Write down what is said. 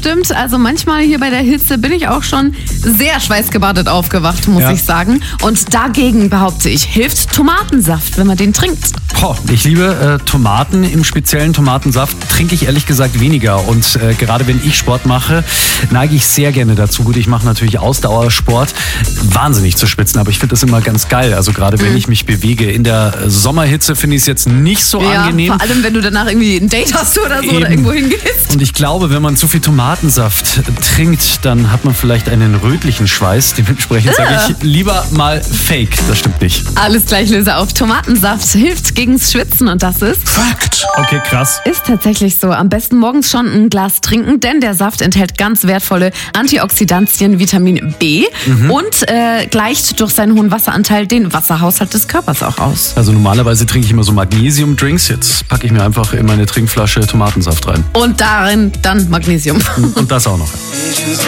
stimmt. Also manchmal hier bei der Hitze bin ich auch schon sehr schweißgebadet aufgewacht, muss ich sagen. Und dagegen, behaupte ich, hilft Tomatensaft, wenn man den trinkt. Ich liebe Tomaten, im speziellen Tomatensaft trinke ich ehrlich gesagt weniger. Und gerade wenn ich Sport mache, neige ich sehr gerne dazu. Gut, ich mache natürlich Ausdauersport, wahnsinnig zu schwitzen, aber ich finde das immer ganz geil. Also gerade wenn ich mich bewege. In der Sommerhitze finde ich es jetzt nicht so angenehm. Vor allem, wenn du danach irgendwie ein Date hast oder so oder irgendwo hingehst. Und ich glaube, wenn man zu viel Tomatensaft trinkt, dann hat man vielleicht einen rötlichen Schweiß. Dementsprechend sage ich lieber mal Fake. Das stimmt nicht. Alles gleich löse auf. Tomatensaft hilft gegens Schwitzen und das ist Fakt. Okay, krass. Ist tatsächlich so. Am besten morgens schon ein Glas trinken, denn der Saft enthält ganz wertvolle Antioxidantien, Vitamin B und gleicht durch seinen hohen Wasseranteil den Wasserhaushalt des Körpers auch aus. Also normalerweise trinke ich immer so Magnesium-Drinks. Jetzt packe ich mir einfach in meine Trinkflasche Tomatensaft rein. Und darin dann Magnesium. Und das auch noch.